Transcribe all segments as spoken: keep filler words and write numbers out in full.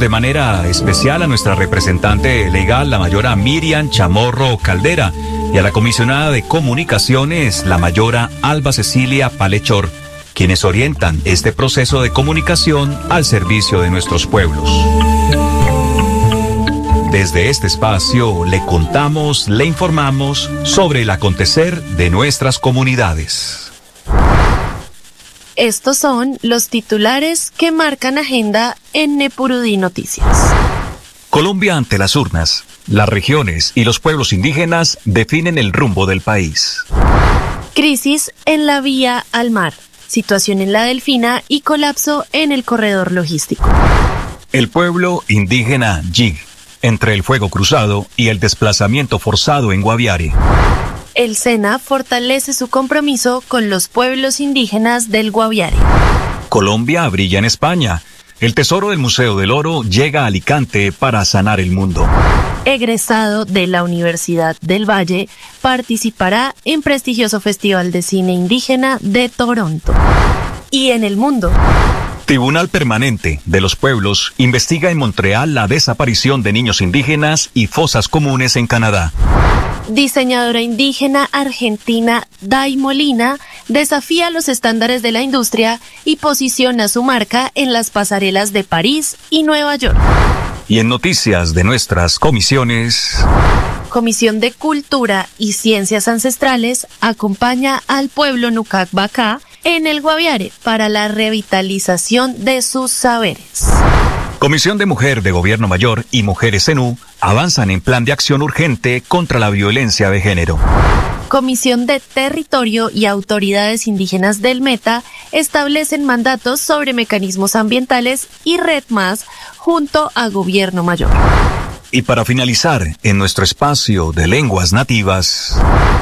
de manera especial a nuestra representante legal, la mayora Miriam Chamorro Caldera, y a la comisionada de comunicaciones, la mayora Alba Cecilia Palechor, quienes orientan este proceso de comunicación al servicio de nuestros pueblos. Desde este espacio le contamos, le informamos sobre el acontecer de nuestras comunidades. Estos son los titulares que marcan agenda en Nepurudí Noticias. Colombia ante las urnas. Las regiones y los pueblos indígenas definen el rumbo del país. Crisis en la vía al mar. Situación en la Delfina y colapso en el corredor logístico. El pueblo indígena Yig, entre el fuego cruzado y el desplazamiento forzado en Guaviare. El SENA fortalece su compromiso con los pueblos indígenas del Guaviare. Colombia brilla en España. El tesoro del Museo del Oro llega a Alicante para sanar el mundo. Egresado de la Universidad del Valle, participará en prestigioso Festival de Cine Indígena de Toronto. Y en el mundo. Tribunal Permanente de los Pueblos investiga en Montreal la desaparición de niños indígenas y fosas comunes en Canadá. Diseñadora indígena argentina Day Molina desafía los estándares de la industria y posiciona su marca en las pasarelas de París y Nueva York. Y en noticias de nuestras comisiones... Comisión de Cultura y Ciencias Ancestrales acompaña al pueblo Nucac Bacá en el Guaviare para la revitalización de sus saberes. Comisión de Mujer de Gobierno Mayor y Mujeres Zenú avanzan en plan de acción urgente contra la violencia de género. Comisión de Territorio y autoridades indígenas del Meta establecen mandatos sobre mecanismos ambientales y Red Más junto a Gobierno Mayor. Y para finalizar, en nuestro espacio de lenguas nativas...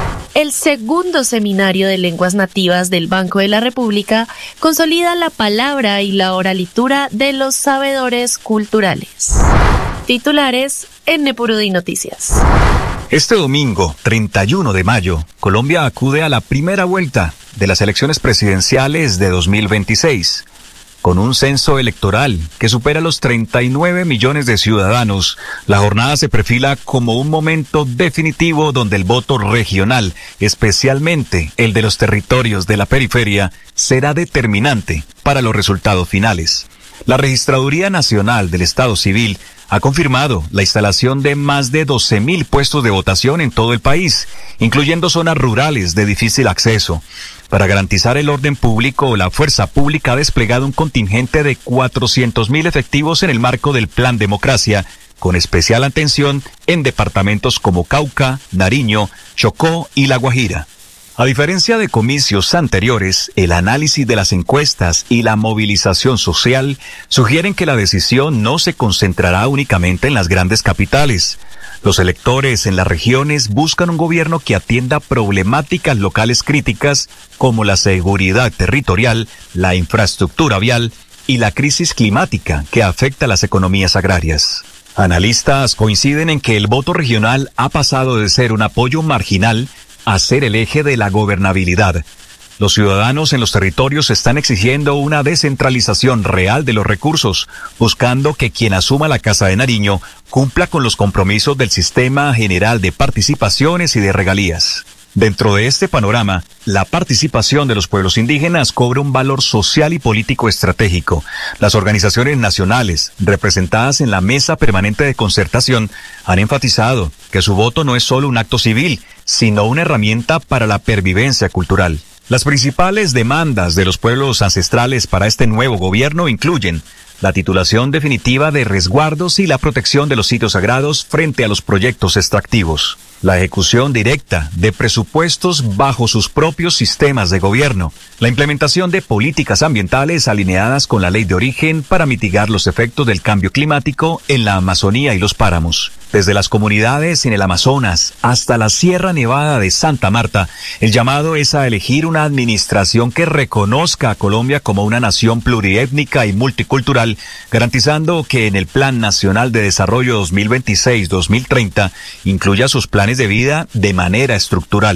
El segundo seminario de lenguas nativas del Banco de la República consolida la palabra y la oralitura de los sabedores culturales. Titulares en Nepurudí Noticias. Este domingo, treinta y uno de mayo, Colombia acude a la primera vuelta de las elecciones presidenciales de dos mil veintiséis. Con un censo electoral que supera los treinta y nueve millones de ciudadanos, la jornada se perfila como un momento definitivo donde el voto regional, especialmente el de los territorios de la periferia, será determinante para los resultados finales. La Registraduría Nacional del Estado Civil ha confirmado la instalación de más de doce mil puestos de votación en todo el país, incluyendo zonas rurales de difícil acceso. Para garantizar el orden público, la Fuerza Pública ha desplegado un contingente de cuatrocientos mil efectivos en el marco del Plan Democracia, con especial atención en departamentos como Cauca, Nariño, Chocó y La Guajira. A diferencia de comicios anteriores, el análisis de las encuestas y la movilización social sugieren que la decisión no se concentrará únicamente en las grandes capitales. Los electores en las regiones buscan un gobierno que atienda problemáticas locales críticas como la seguridad territorial, la infraestructura vial y la crisis climática que afecta a las economías agrarias. Analistas coinciden en que el voto regional ha pasado de ser un apoyo marginal a ser el eje de la gobernabilidad. Los ciudadanos en los territorios están exigiendo una descentralización real de los recursos, buscando que quien asuma la Casa de Nariño cumpla con los compromisos del Sistema General de Participaciones y de Regalías. Dentro de este panorama, la participación de los pueblos indígenas cobra un valor social y político estratégico. Las organizaciones nacionales, representadas en la Mesa Permanente de Concertación, han enfatizado que su voto no es solo un acto civil, sino una herramienta para la pervivencia cultural. Las principales demandas de los pueblos ancestrales para este nuevo gobierno incluyen la titulación definitiva de resguardos y la protección de los sitios sagrados frente a los proyectos extractivos, la ejecución directa de presupuestos bajo sus propios sistemas de gobierno, la implementación de políticas ambientales alineadas con la ley de origen para mitigar los efectos del cambio climático en la Amazonía y los páramos. Desde las comunidades en el Amazonas hasta la Sierra Nevada de Santa Marta, el llamado es a elegir una administración que reconozca a Colombia como una nación pluriétnica y multicultural, garantizando que en el Plan Nacional de Desarrollo dos mil veintiséis a dos mil treinta incluya sus planes de vida de manera estructural.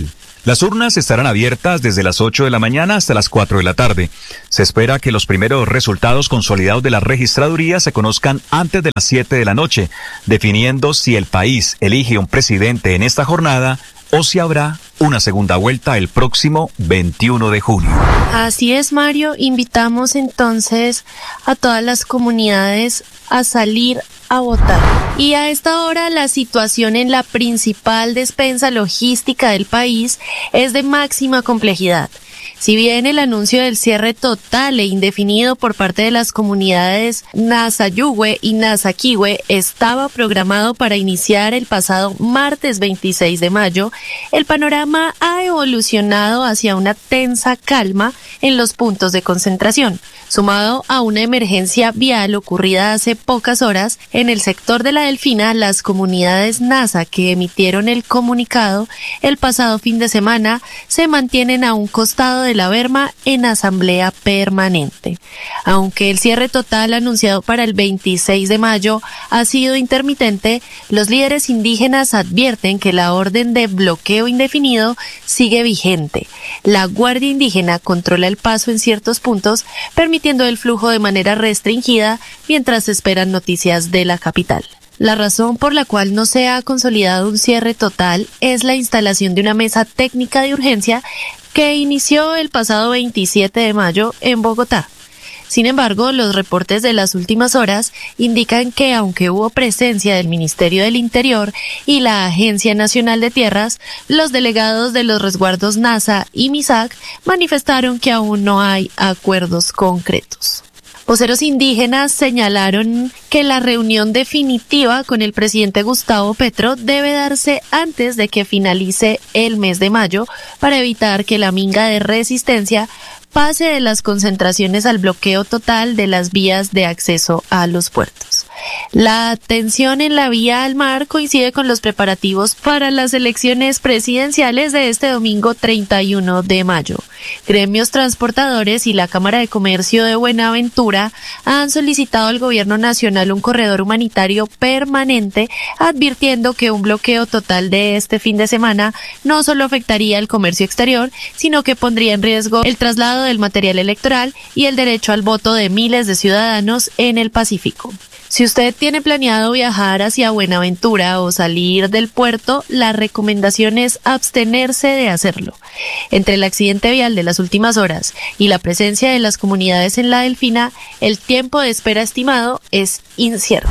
Las urnas estarán abiertas desde las ocho de la mañana hasta las cuatro de la tarde. Se espera que los primeros resultados consolidados de la registraduría se conozcan antes de las siete de la noche, definiendo si el país elige un presidente en esta jornada o si habrá una segunda vuelta el próximo veintiuno de junio. Así es, Mario. Invitamos entonces a todas las comunidades a salir a votar. Y a esta hora la situación en la principal despensa logística del país es de máxima complejidad. Si bien el anuncio del cierre total e indefinido por parte de las comunidades Nazayugüe y Nazaquihue estaba programado para iniciar el pasado martes veintiséis de mayo, el panorama ha evolucionado hacia una tensa calma en los puntos de concentración, sumado a una emergencia vial ocurrida hace pocas horas en el sector de La Delfina. Las comunidades Nasa que emitieron el comunicado el pasado fin de semana se mantienen a un costado de la berma en asamblea permanente. Aunque el cierre total anunciado para el veintiséis de mayo ha sido intermitente, los líderes indígenas advierten que la orden de bloqueo indefinido sigue vigente. La Guardia Indígena controla el paso en ciertos puntos, permitiendo el flujo de manera restringida mientras esperan noticias de la capital. La razón por la cual no se ha consolidado un cierre total es la instalación de una mesa técnica de urgencia que inició el pasado veintisiete de mayo en Bogotá. Sin embargo, los reportes de las últimas horas indican que aunque hubo presencia del Ministerio del Interior y la Agencia Nacional de Tierras, los delegados de los resguardos NASA y MISAC manifestaron que aún no hay acuerdos concretos. Voceros indígenas señalaron que la reunión definitiva con el presidente Gustavo Petro debe darse antes de que finalice el mes de mayo para evitar que la minga de resistencia pase de las concentraciones al bloqueo total de las vías de acceso a los puertos. La tensión en la vía al mar coincide con los preparativos para las elecciones presidenciales de este domingo treinta y uno de mayo. Gremios transportadores y la Cámara de Comercio de Buenaventura han solicitado al gobierno nacional un corredor humanitario permanente, advirtiendo que un bloqueo total de este fin de semana no solo afectaría el comercio exterior, sino que pondría en riesgo el traslado del material electoral y el derecho al voto de miles de ciudadanos en el Pacífico. Si usted tiene planeado viajar hacia Buenaventura o salir del puerto, la recomendación es abstenerse de hacerlo. Entre el accidente vial de las últimas horas y la presencia de las comunidades en La Delfina, el tiempo de espera estimado es incierto.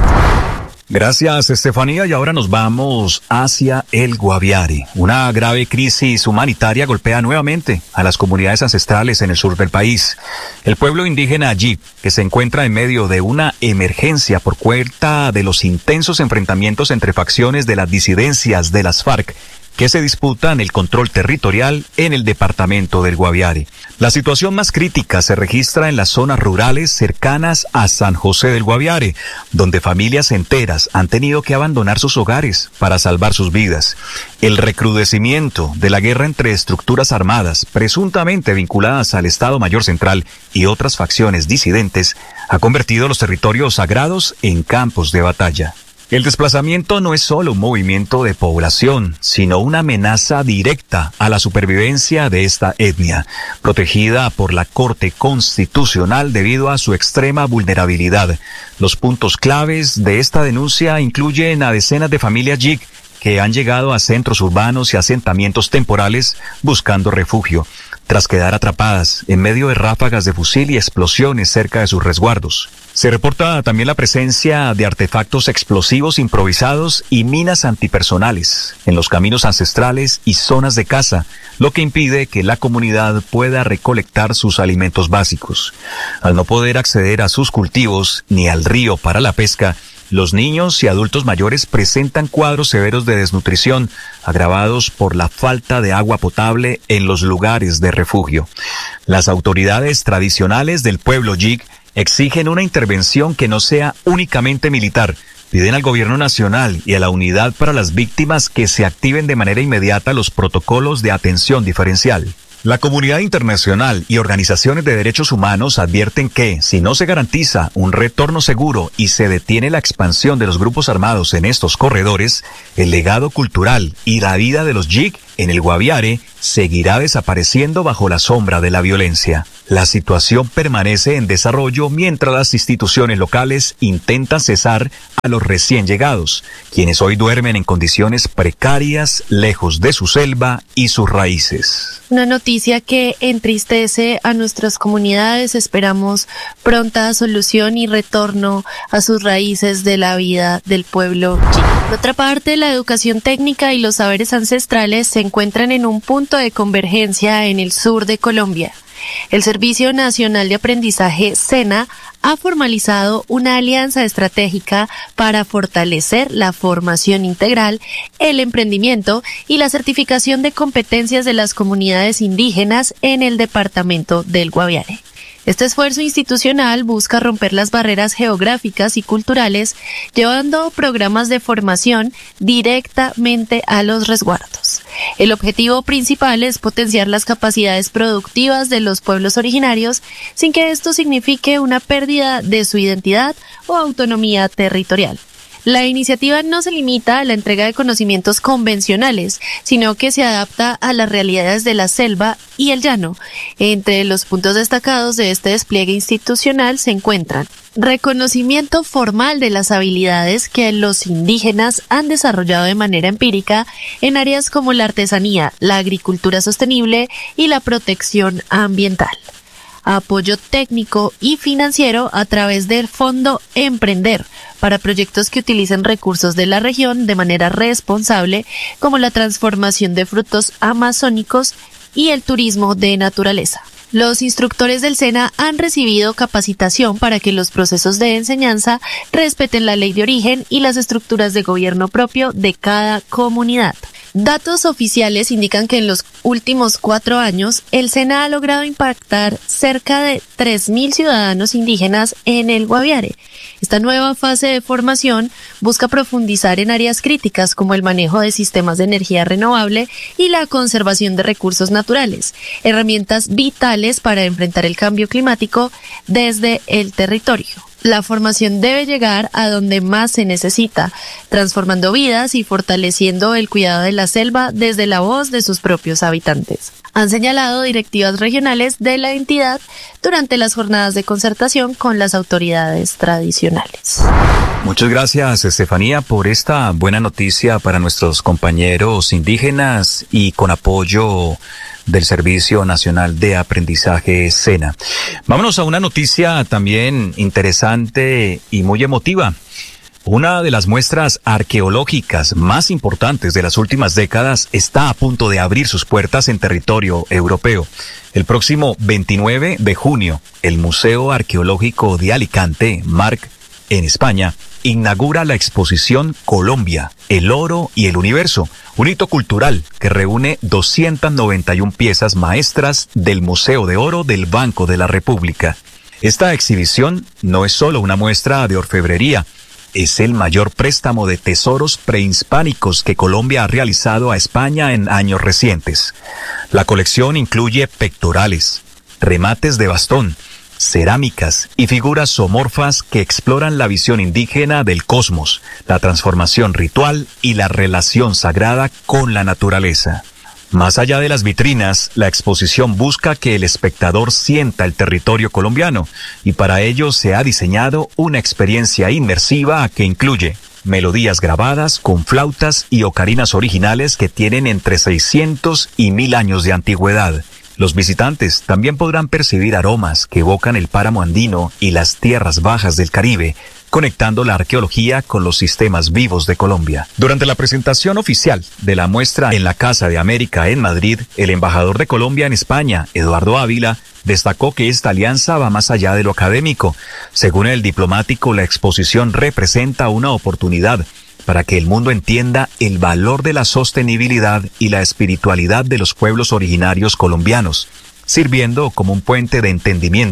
Gracias, Estefanía. Y ahora nos vamos hacia el Guaviare. Una grave crisis humanitaria golpea nuevamente a las comunidades ancestrales en el sur del país. El pueblo indígena allí, que se encuentra en medio de una emergencia por cuenta de los intensos enfrentamientos entre facciones de las disidencias de las FARC, que se disputan el control territorial en el departamento del Guaviare. La situación más crítica se registra en las zonas rurales cercanas a San José del Guaviare, donde familias enteras han tenido que abandonar sus hogares para salvar sus vidas. El recrudecimiento de la guerra entre estructuras armadas, presuntamente vinculadas al Estado Mayor Central y otras facciones disidentes, ha convertido los territorios sagrados en campos de batalla. El desplazamiento no es solo un movimiento de población, sino una amenaza directa a la supervivencia de esta etnia, protegida por la Corte Constitucional debido a su extrema vulnerabilidad. Los puntos claves de esta denuncia incluyen a decenas de familias Yik que han llegado a centros urbanos y asentamientos temporales buscando refugio, tras quedar atrapadas en medio de ráfagas de fusil y explosiones cerca de sus resguardos. Se reporta también la presencia de artefactos explosivos improvisados y minas antipersonales en los caminos ancestrales y zonas de caza, lo que impide que la comunidad pueda recolectar sus alimentos básicos. Al no poder acceder a sus cultivos ni al río para la pesca, los niños y adultos mayores presentan cuadros severos de desnutrición, agravados por la falta de agua potable en los lugares de refugio. Las autoridades tradicionales del pueblo Yik exigen una intervención que no sea únicamente militar. Piden al gobierno nacional y a la Unidad para las Víctimas que se activen de manera inmediata los protocolos de atención diferencial. La comunidad internacional y organizaciones de derechos humanos advierten que, si no se garantiza un retorno seguro y se detiene la expansión de los grupos armados en estos corredores, el legado cultural y la vida de los yik en el Guaviare seguirá desapareciendo bajo la sombra de la violencia. La situación permanece en desarrollo mientras las instituciones locales intentan cesar a los recién llegados, quienes hoy duermen en condiciones precarias, lejos de su selva y sus raíces. Una noticia que entristece a nuestras comunidades. Esperamos pronta solución y retorno a sus raíces de la vida del pueblo yik. Por otra parte, la educación técnica y los saberes ancestrales se encuentran en un punto de convergencia en el sur de Colombia. El Servicio Nacional de Aprendizaje SENA ha formalizado una alianza estratégica para fortalecer la formación integral, el emprendimiento y la certificación de competencias de las comunidades indígenas en el departamento del Guaviare. Este esfuerzo institucional busca romper las barreras geográficas y culturales, llevando programas de formación directamente a los resguardos. El objetivo principal es potenciar las capacidades productivas de los pueblos originarios, sin que esto signifique una pérdida de su identidad o autonomía territorial. La iniciativa no se limita a la entrega de conocimientos convencionales, sino que se adapta a las realidades de la selva y el llano. Entre los puntos destacados de este despliegue institucional se encuentran reconocimiento formal de las habilidades que los indígenas han desarrollado de manera empírica en áreas como la artesanía, la agricultura sostenible y la protección ambiental. Apoyo técnico y financiero a través del Fondo Emprender para proyectos que utilicen recursos de la región de manera responsable, como la transformación de frutos amazónicos y el turismo de naturaleza. Los instructores del SENA han recibido capacitación para que los procesos de enseñanza respeten la ley de origen y las estructuras de gobierno propio de cada comunidad. Datos oficiales indican que en los últimos cuatro años, el SENA ha logrado impactar cerca de tres mil ciudadanos indígenas en el Guaviare. Esta nueva fase de formación busca profundizar en áreas críticas como el manejo de sistemas de energía renovable y la conservación de recursos naturales, herramientas vitales para enfrentar el cambio climático desde el territorio. La formación debe llegar a donde más se necesita, transformando vidas y fortaleciendo el cuidado de la selva desde la voz de sus propios habitantes. Han señalado directivas regionales de la entidad durante las jornadas de concertación con las autoridades tradicionales. Muchas gracias, Estefanía, por esta buena noticia para nuestros compañeros indígenas y con apoyo del Servicio Nacional de Aprendizaje SENA. Vámonos a una noticia también interesante y muy emotiva. Una de las muestras arqueológicas más importantes de las últimas décadas está a punto de abrir sus puertas en territorio europeo. El próximo veintinueve de junio, el Museo Arqueológico de Alicante, Marc, en España, inaugura la exposición Colombia, el oro y el universo, un hito cultural que reúne doscientas noventa y una piezas maestras del Museo de Oro del Banco de la República. Esta exhibición no es solo una muestra de orfebrería, es el mayor préstamo de tesoros prehispánicos que Colombia ha realizado a España en años recientes. La colección incluye pectorales, remates de bastón, cerámicas y figuras zoomorfas que exploran la visión indígena del cosmos, la transformación ritual y la relación sagrada con la naturaleza. Más allá de las vitrinas, la exposición busca que el espectador sienta el territorio colombiano y para ello se ha diseñado una experiencia inmersiva que incluye melodías grabadas con flautas y ocarinas originales que tienen entre seiscientos y mil años de antigüedad. Los visitantes también podrán percibir aromas que evocan el páramo andino y las tierras bajas del Caribe, conectando la arqueología con los sistemas vivos de Colombia. Durante la presentación oficial de la muestra en la Casa de América en Madrid, el embajador de Colombia en España, Eduardo Ávila, destacó que esta alianza va más allá de lo académico. Según el diplomático, la exposición representa una oportunidad para que el mundo entienda el valor de la sostenibilidad y la espiritualidad de los pueblos originarios colombianos, sirviendo como un puente de entendimiento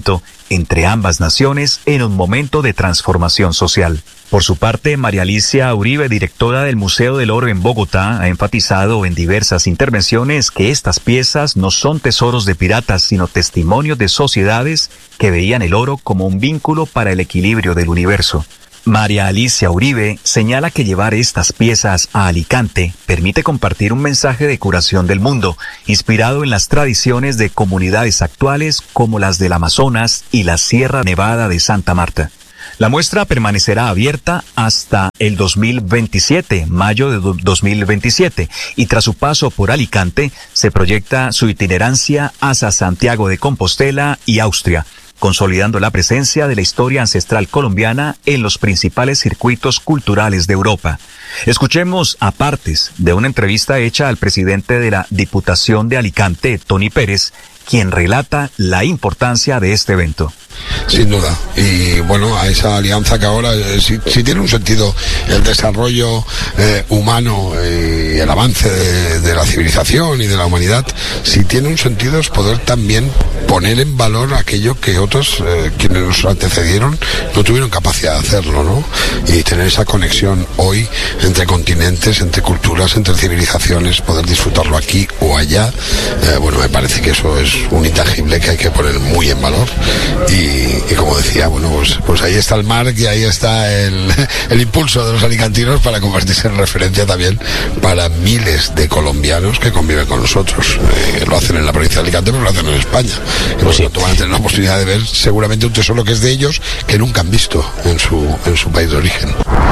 entre ambas naciones en un momento de transformación social. Por su parte, María Alicia Uribe, directora del Museo del Oro en Bogotá, ha enfatizado en diversas intervenciones que estas piezas no son tesoros de piratas, sino testimonios de sociedades que veían el oro como un vínculo para el equilibrio del universo. María Alicia Uribe señala que llevar estas piezas a Alicante permite compartir un mensaje de curación del mundo, inspirado en las tradiciones de comunidades actuales como las del Amazonas y la Sierra Nevada de Santa Marta. La muestra permanecerá abierta hasta el dos mil veintisiete, mayo de dos mil veintisiete, y tras su paso por Alicante, se proyecta su itinerancia hacia Santiago de Compostela y Austria, consolidando la presencia de la historia ancestral colombiana en los principales circuitos culturales de Europa. Escuchemos a partes de una entrevista hecha al presidente de la Diputación de Alicante, Tony Pérez, quien relata la importancia de este evento. Sin duda, y bueno, a esa alianza que ahora eh, sí, sí tiene un sentido el desarrollo eh, humano y el avance de, de la civilización y de la humanidad, sí tiene un sentido es poder también poner en valor aquello que otros, eh, quienes nos antecedieron, no tuvieron capacidad de hacerlo, ¿no? Y tener esa conexión hoy entre continentes, entre culturas, entre civilizaciones, poder disfrutarlo aquí o allá, eh, bueno, me parece que eso es un intangible que hay que poner muy en valor. Y Y, y como decía, bueno, pues, pues ahí está el mar y ahí está el, el impulso de los alicantinos para convertirse en referencia también para miles de colombianos que conviven con nosotros. Eh, lo hacen en la provincia de Alicante, pero lo hacen en España. Y por tanto van a tener la oportunidad de ver seguramente un tesoro que es de ellos, que nunca han visto en su, en su país de origen.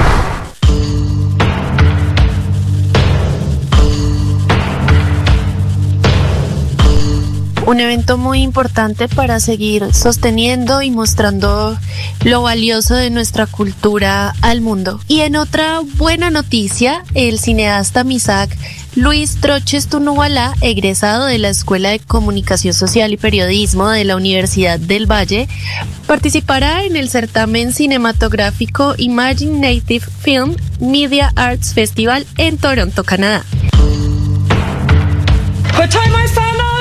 Un evento muy importante para seguir sosteniendo y mostrando lo valioso de nuestra cultura al mundo. Y en otra buena noticia, el cineasta Misak Luis Troches Tunubalá, egresado de la Escuela de Comunicación Social y Periodismo de la Universidad del Valle, participará en el certamen cinematográfico Imaginative Film Media Arts Festival en Toronto, Canadá. What time I stand on?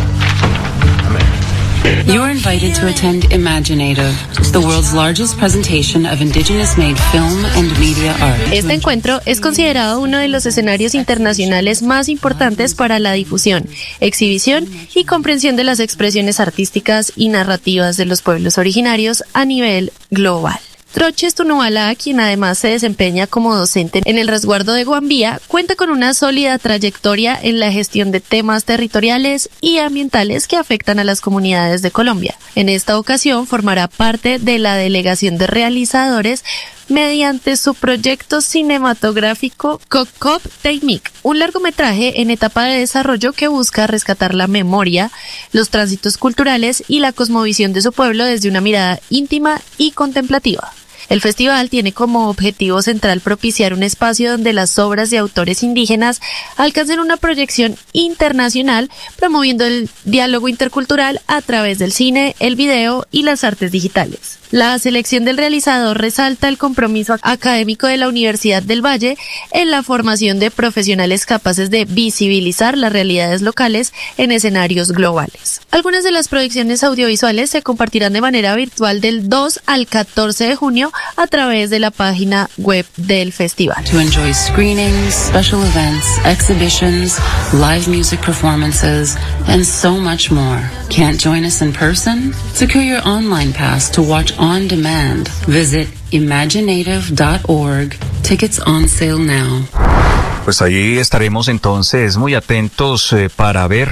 You're invited to attend Imaginative, the world's largest presentation of indigenous-made film and media art. Este encuentro es considerado uno de los escenarios internacionales más importantes para la difusión, exhibición y comprensión de las expresiones artísticas y narrativas de los pueblos originarios a nivel global. Troches Tunubalá, quien además se desempeña como docente en el resguardo de Guambía, cuenta con una sólida trayectoria en la gestión de temas territoriales y ambientales que afectan a las comunidades de Colombia. En esta ocasión formará parte de la delegación de realizadores mediante su proyecto cinematográfico Cocop Teimic, un largometraje en etapa de desarrollo que busca rescatar la memoria, los tránsitos culturales y la cosmovisión de su pueblo desde una mirada íntima y contemplativa. El festival tiene como objetivo central propiciar un espacio donde las obras de autores indígenas alcancen una proyección internacional, promoviendo el diálogo intercultural a través del cine, el video y las artes digitales. La selección del realizador resalta el compromiso académico de la Universidad del Valle en la formación de profesionales capaces de visibilizar las realidades locales en escenarios globales. Algunas de las proyecciones audiovisuales se compartirán de manera virtual del dos al catorce de junio a través de la página web del festival. To enjoy screenings, special events, exhibitions, live music performances, and so much more. Can't join us in person? Secure your online pass to watch on demand. Visit imaginative dot org. Tickets on sale now. Pues ahí estaremos entonces muy atentos eh, para ver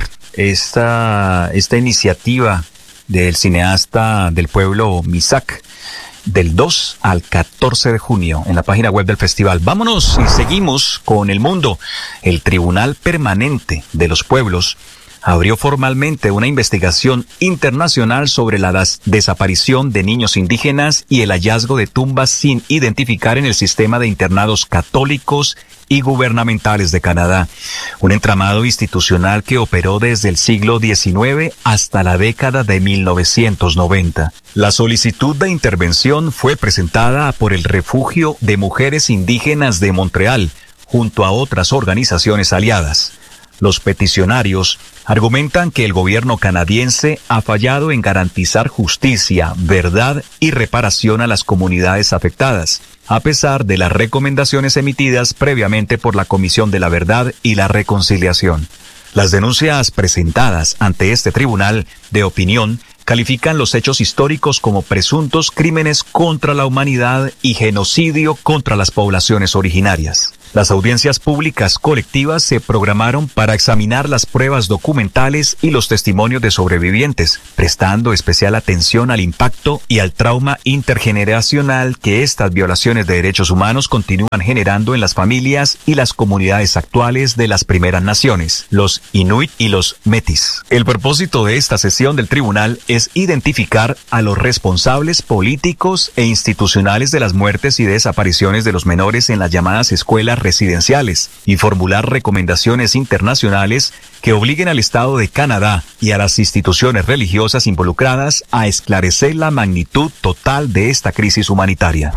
esta, esta iniciativa del cineasta del pueblo Misak, del dos al catorce de junio en la página web del festival. Vámonos y seguimos con el mundo. El Tribunal Permanente de los Pueblos abrió formalmente una investigación internacional sobre la des- desaparición de niños indígenas y el hallazgo de tumbas sin identificar en el sistema de internados católicos y gubernamentales de Canadá, un entramado institucional que operó desde el siglo diecinueve hasta la década de mil novecientos noventa. La solicitud de intervención fue presentada por el Refugio de Mujeres Indígenas de Montreal, junto a otras organizaciones aliadas. Los peticionarios argumentan que el gobierno canadiense ha fallado en garantizar justicia, verdad y reparación a las comunidades afectadas, a pesar de las recomendaciones emitidas previamente por la Comisión de la Verdad y la Reconciliación. Las denuncias presentadas ante este tribunal de opinión califican los hechos históricos como presuntos crímenes contra la humanidad y genocidio contra las poblaciones originarias. Las audiencias públicas colectivas se programaron para examinar las pruebas documentales y los testimonios de sobrevivientes, prestando especial atención al impacto y al trauma intergeneracional que estas violaciones de derechos humanos continúan generando en las familias y las comunidades actuales de las primeras naciones, los Inuit y los Métis. El propósito de esta sesión del tribunal es identificar a los responsables políticos e institucionales de las muertes y desapariciones de los menores en las llamadas escuelas residenciales y formular recomendaciones internacionales que obliguen al Estado de Canadá y a las instituciones religiosas involucradas a esclarecer la magnitud total de esta crisis humanitaria.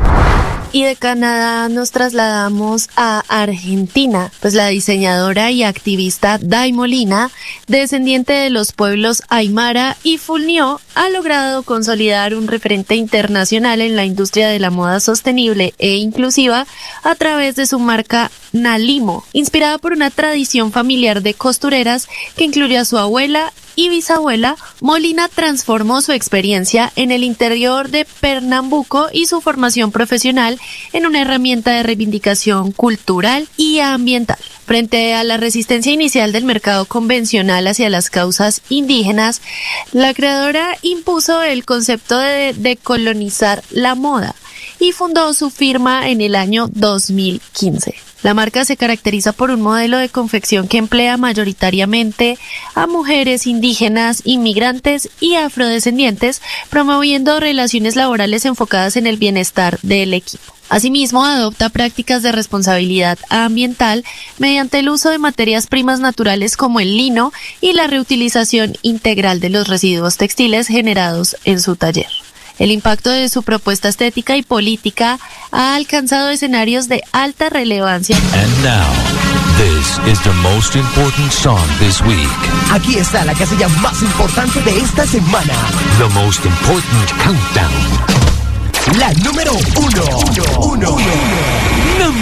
Y de Canadá nos trasladamos a Argentina, pues la diseñadora y activista Day Molina, descendiente de los pueblos Aymara y Fulnió, ha logrado consolidar un referente internacional en la industria de la moda sostenible e inclusiva a través de su marca Nalimo, inspirada por una tradición familiar de costureras que incluye a su abuela y bisabuela. Molina transformó su experiencia en el interior de Pernambuco y su formación profesional en una herramienta de reivindicación cultural y ambiental. Frente a la resistencia inicial del mercado convencional hacia las causas indígenas, la creadora impuso el concepto de decolonizar la moda y fundó su firma en el año dos mil quince. La marca se caracteriza por un modelo de confección que emplea mayoritariamente a mujeres indígenas, inmigrantes y afrodescendientes, promoviendo relaciones laborales enfocadas en el bienestar del equipo. Asimismo, adopta prácticas de responsabilidad ambiental mediante el uso de materias primas naturales como el lino y la reutilización integral de los residuos textiles generados en su taller. El impacto de su propuesta estética y política ha alcanzado escenarios de alta relevancia. And now, this is the most important song this week. Aquí está la casilla más importante de esta semana. The most important countdown. La número uno. uno, uno, uno.